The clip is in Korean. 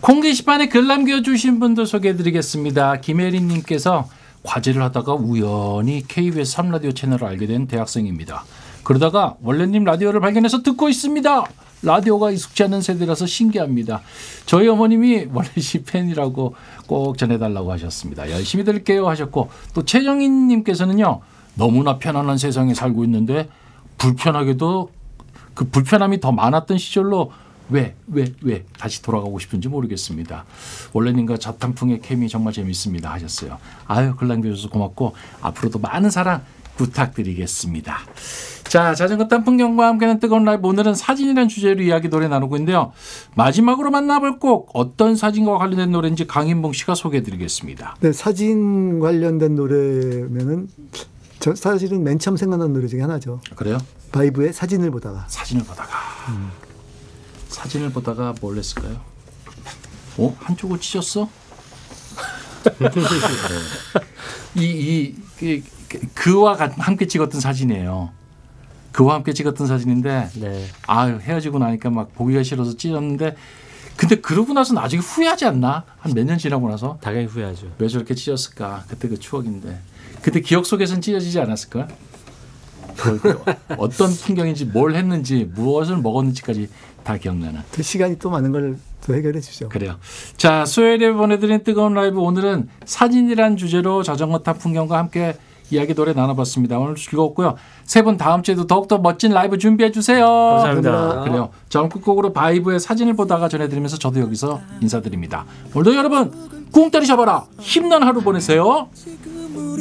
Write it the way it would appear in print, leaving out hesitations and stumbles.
콩 게시판에 글 남겨주신 분들 소개해드리겠습니다. 김혜린님께서 과제를 하다가 우연히 KBS 3라디오 채널을 알게 된 대학생입니다. 그러다가 원래님 라디오를 발견해서 듣고 있습니다. 라디오가 익숙지 않은 세대라서 신기합니다. 저희 어머님이 원래 씨 팬이라고 꼭 전해달라고 하셨습니다. 열심히 들을게요 하셨고, 또 최정인님께서는요, 너무나 편안한 세상에 살고 있는데 불편하게도 그 불편함이 더 많았던 시절로 왜 다시 돌아가고 싶은지 모르겠습니다. 원래님과 자탄풍의 케미 정말 재밌습니다 하셨어요. 아유, 글 남겨주셔서 고맙고 앞으로도 많은 사랑 부탁드리겠습니다. 자, 자전거 탄 풍경과 함께하는 뜨거운 라이브, 오늘은 사진이라는 주제로 이야기 노래 나누고 있는데요. 마지막으로 만나볼 곡, 어떤 사진과 관련된 노래인지 강인봉 씨가 소개해드리겠습니다. 네, 사진 관련된 노래면은 사실은 맨 처음 생각난 노래 중에 하나죠. 그래요? 바이브의 사진을 보다가. 사진을 보다가 뭘 했을까요? 한쪽을 찢었어? 그와 함께 찍었던 사진이에요. 그와 함께 찍었던 사진인데, 네. 헤어지고 나니까 막 보기가 싫어서 찢었는데, 근데 그러고 나서 나중에 후회하지 않나? 한 몇 년 지나고 나서 당연히 후회하죠. 왜 저렇게 찢었을까? 그때 그 추억인데, 그때 기억 속에서는 찢어지지 않았을까? 어떤 풍경인지, 뭘 했는지, 무엇을 먹었는지까지 다 기억나는. 그 시간이 또 많은 걸 또 해결해 주죠. 그래요. 자, 수요일에 보내드린 뜨거운 라이브, 오늘은 사진이란 주제로 자전거 탄 풍경과 함께 이야기 노래 나눠봤습니다. 오늘 즐거웠고요. 세 분 다음 주에도 더욱더 멋진 라이브 준비해 주세요. 감사합니다. 그래요. 자, 오늘 끝곡으로 바이브의 사진을 보다가 전해드리면서 저도 여기서 인사드립니다. 오늘도 여러분 꿍 때리셔봐라. 힘난 하루 보내세요.